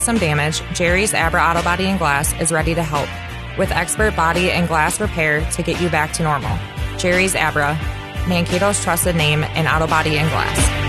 some damage, Jerry's Abra Auto Body and Glass is ready to help with expert body and glass repair to get you back to normal. Jerry's Abra, Mankato's trusted name in auto body and glass.